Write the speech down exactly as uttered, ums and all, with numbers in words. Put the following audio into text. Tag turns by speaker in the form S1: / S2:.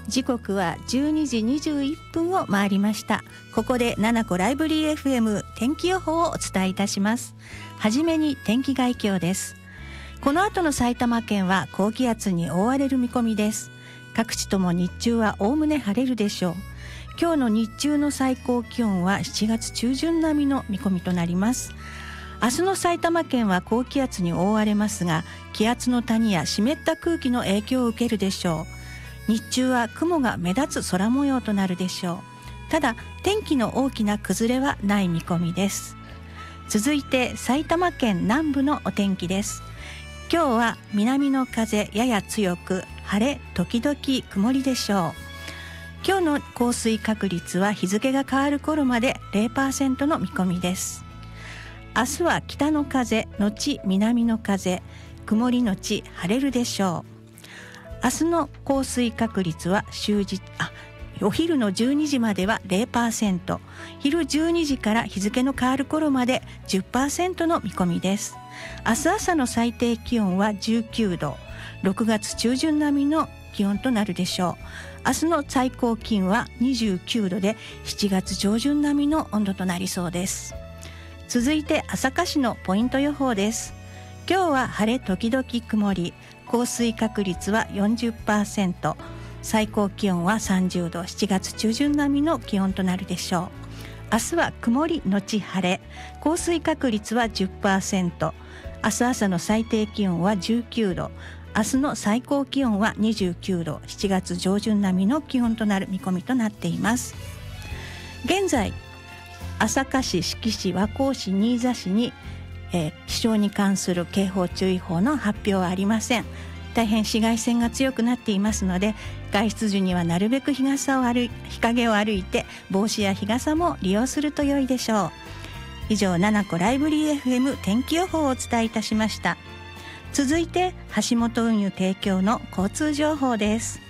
S1: 時刻はじゅうにじにじゅういっぷんを回りました。ここでななこライブリー エフエム 天気予報をお伝えいたします。はじめに天気概況です。この後の埼玉県は高気圧に覆われる見込みです。各地とも日中はおおむね晴れるでしょう。今日の日中の最高気温はしちがつ中旬並みの見込みとなります。明日の埼玉県は高気圧に覆われますが、気圧の谷や湿った空気の影響を受けるでしょう。日中は雲が目立つ空模様となるでしょう。ただ天気の大きな崩れはない見込みです。続いて埼玉県南部のお天気です。今日は南の風やや強く、晴れ時々曇りでしょう。今日の降水確率は日付が変わる頃まで ゼロパーセント の見込みです。明日は北の風のち南の風、曇りのち晴れるでしょう。明日の降水確率は終日あお昼のじゅうにじまでは ゼロパーセント、 昼じゅうにじから日付の変わる頃まで じゅっパーセント の見込みです。明日朝の最低気温はじゅうきゅうど、ろくがつ中旬並みの気温となるでしょう。明日の最高気温はにじゅうきゅうどでしちがつ上旬並みの温度となりそうです。続いて朝霞市のポイント予報です。今日は晴れ時々曇り、降水確率は よんじゅっパーセント、 最高気温はさんじゅうど、しちがつ中旬並みの気温となるでしょう。明日は曇りのち晴れ、降水確率は じゅっパーセント、 明日朝の最低気温はじゅうきゅうど、明日の最高気温はにじゅうきゅうど、しちがつ上旬並みの気温となる見込みとなっています。現在朝霞市、志木市、和光市、新座市に、えー、気象に関する警報注意報の発表はありません。大変紫外線が強くなっていますので、外出時にはなるべく日傘を歩い日陰を歩いて帽子や日傘も利用すると良いでしょう。以上、ななこライブリー エフエム 天気予報をお伝えいたしました。続いて橋本運輸提供の交通情報です。